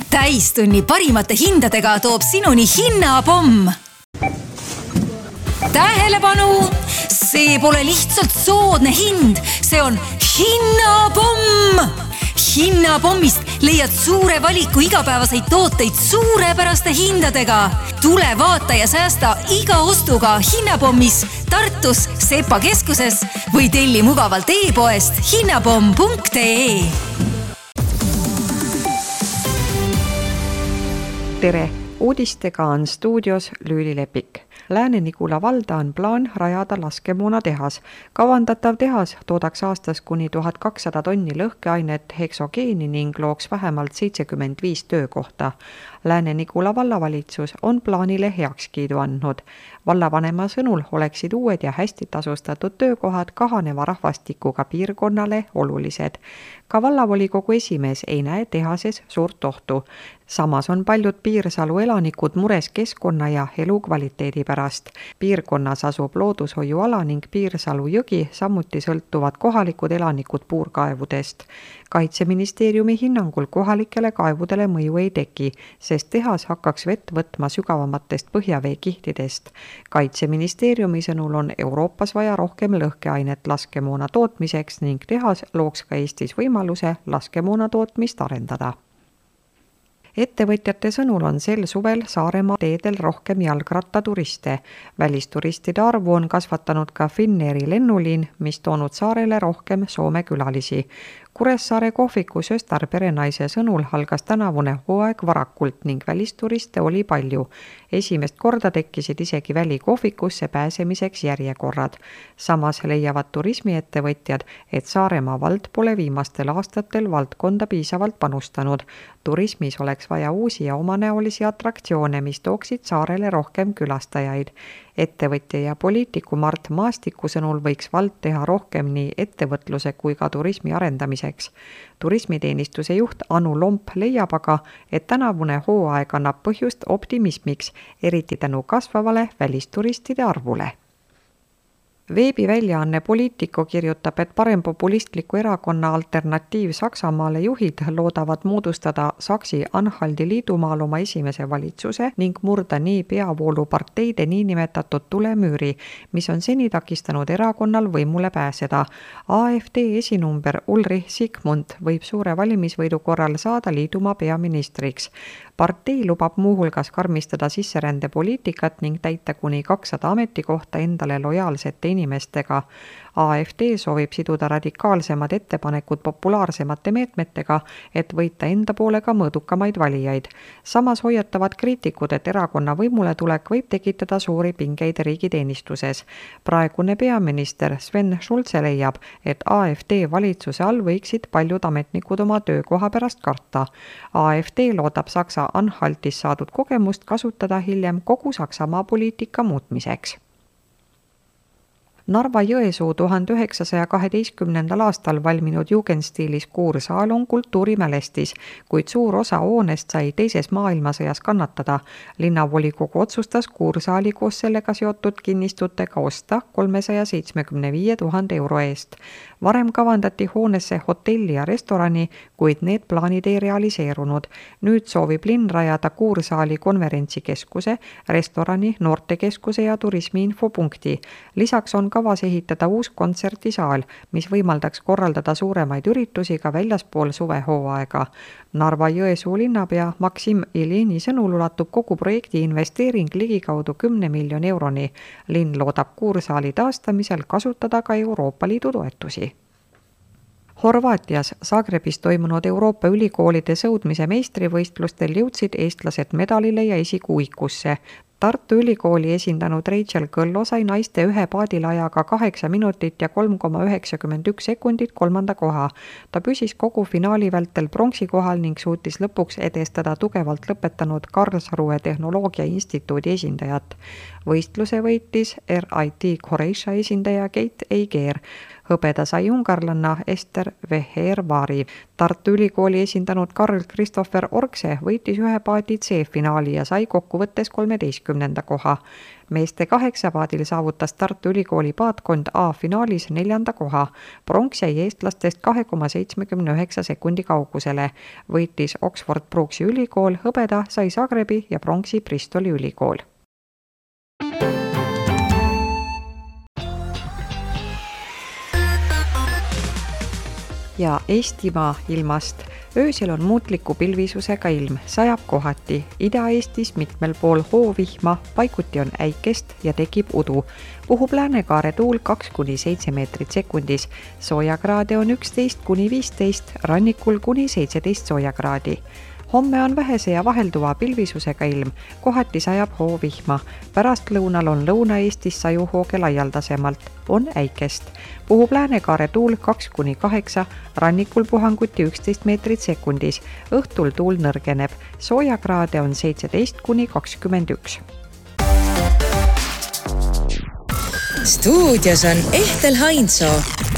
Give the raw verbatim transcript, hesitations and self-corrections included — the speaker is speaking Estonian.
Täistunni parimate hindadega toob sinuni hinnapomm. Tähelepanu! See pole lihtsalt soodne hind, see on hinnapomm! Hinnapommist leiad suure valiku igapäevaseid tooteid suurepäraste hindadega. Tule vaata ja säästa iga ostuga Hinnapommis Tartus Sepa keskuses või telli mugavalt e-poest hinnapomm punkt ee. Tere! Uudistega on stuudios Lüüli Lepik. Lääne-Nigula valda on plaan rajada laskemoona tehas. Kavandatav tehas toodaks aastas kuni tuhat kakssada tonni lõhkeainet heksogeeni ning looks vähemalt seitsekümmend viis töökohta. Lääne-Nigula vallavalitsus on plaanile heakskiidu andnud. Vallavanema sõnul oleksid uued ja hästi tasustatud töökohad kahaneva rahvastikuga piirkonnale olulised. Ka vallavolikogu esimees ei näe tehases suurt ohtu. Samas on paljud Piirsalu elanikud mures keskkonna ja elukvaliteedi pärast. Piirkonnas asub loodushoiuala ning Piirsalu jõgi samuti sõltuvad kohalikud elanikud puurkaevudest. Kaitseministeeriumi hinnangul kohalikele kaevudele mõju ei teki, sest tehas hakkaks vett võtma sügavamatest põhjaveekihtidest. Kaitseministeeriumi sõnul on Euroopas vaja rohkem lõhkeainet laskemoona tootmiseks ning tehas looks ka Eestis võimaluse laskemoona tootmist arendada. Ettevõtjate sõnul on sel suvel Saaremaa teedel rohkem jalgrattaturiste. Välisturistide arvu on kasvatanud ka Finnairi lennuliin, mis toonud saarele rohkem Soome külalisi. Kuressaare kohviku Söstar perenaise sõnul algas tänavune hooaeg varakult ning välisturiste oli palju. Esimest korda tekkisid isegi välikohvikusse pääsemiseks järjekorrad. Samas leiavad turismiettevõtjad, et Saaremaa vald pole viimastel aastatel valdkonda piisavalt panustanud. Turismis oleks vaja uusi ja omanäolisi atraktsioone, mis tooksid saarele rohkem külastajaid. Ettevõtja ja poliitiku Mart Maastiku sõnul võiks vald teha rohkem nii ettevõtluse kui ka turismi arendamiseks. Turismiteenistuse juht Anu Lomp leiab aga, et tänavune hooaeg annab põhjust optimismiks, eriti tänu kasvavale välisturistide arvule. Veebiväljaanne Politico kirjutab, et parempopulistliku erakonna Alternatiiv Saksamaale juhid loodavad moodustada Saksi-Anhaldi liidumaal oma esimese valitsuse ning murda nii peavooluparteide niinimetatud tulemüüri, mis on seni takistanud erakonnal võimule pääseda. A F D esinumber Ulrich Sigmund võib suure valimisvõidu korral saada liidumaa peaministriks. Partei lubab muuhulgas karmistada sisserändepoliitikat ning täita kuni kakssada ametikohta endale lojaalsete inimestega. A F D soovib siduda radikaalsemad ettepanekud populaarsemate meetmetega, et võita enda poolega mõõdukamaid valijaid. Samas hoiatavad kriitikud, et erakonna võimule tulek võib tekitada suuri pingeid riigiteenistuses. Praegune peaminister Sven Schulze leiab, et A F D valitsuse all võiksid paljud ametnikud oma töökoha pärast karta. A F D loodab Saksa Anhaltis saadud kogemust kasutada hiljem kogu Saksamaa poliitika muutmiseks. Narva Jõesuu tuhande üheksasaja kaheteistkümnendal aastal valminud jugendstiilis kuursaal on kultuurimälestis, kuid suur osa hoonest sai teises maailmasõjas kannatada. Linnavolikogu otsustas kuursaali koos sellega seotud kinnistutega osta kolmesaja seitsmekümne viie tuhande euro eest. Varem kavandati hoonesse hotelli ja restorani, kuid need plaanid ei realiseerunud. Nüüd soovib linn rajada kuursaali konverentsikeskuse, restorani, noortekeskuse ja turismiinfopunkti. Lisaks on kavas ehitada uus kontsertisaal, mis võimaldaks korraldada suuremaid üritusi ka väljaspool suvehooaega. Narva Jõesuu linnapea Maksim Ilini sõnul ulatub kogu projekti investeering ligikaudu kümne miljoni euroni. Linn loodab kuursaali taastamisel kasutada ka Euroopa Liidu toetusi. Horvaatias Zagrebis toimunud Euroopa ülikoolide sõudmise meistrivõistlustel jõudsid eestlased medalile ja esikuuikusse. Tartu ülikooli esindanud Rachel Kõllo sai naiste ühe paadilajaga kaheksa minutit ja kolm koma üheksakümmend üks sekundit kolmanda koha. Ta püsis kogu finaali vältel pronksi kohal ning suutis lõpuks edestada tugevalt lõpetanud Karlsruhe Tehnoloogia Instituudi esindajat. Võistluse võitis R I T Croatia esindaja Kate Eiger. Hõbeda sai ungarlanna Ester Vehervari. Tartu Ülikooli esindanud Karl Christopher Orkse võitis ühe paadi C-finaali ja sai kokkuvõttes kolmeteistkümnenda koha. Meeste kaheksa paadil saavutas Tartu Ülikooli paadkond A-finaalis neljanda koha. Pronks jäi eestlastest kahe koma seitsmekümne üheksa sekundi kaugusele. Võitis Oxford Brooksi ülikool, hõbeda sai Zagrebi ja pronksi Bristoli ülikool. Ja Eestimaa ilmast. Öösel on muutliku pilvisusega ilm, sajab kohati. Ida-Eestis mitmel pool hoovihma, paikuti on äikest ja tekib udu. Puhub läänekaare tuul kaks kuni seitse meetrit sekundis. Soojakraade on üksteist kuni viisteist, rannikul kuni seitseteist soojakraadi. Homme on vähese ja vahelduva pilvisusega ilm, kohati sajab hoovihma. Pärast lõunal on Lõuna-Eestis sajuhooge laialdasemalt, on äikest. Puhub läänekaare tuul kaks kuni kaheksa, rannikul puhanguti üksteist meetrit sekundis. Õhtul tuul nõrgeneb, soojakraade on seitseteist kuni kakskümmend üks. Stuudios on Ehtel Hainsoo.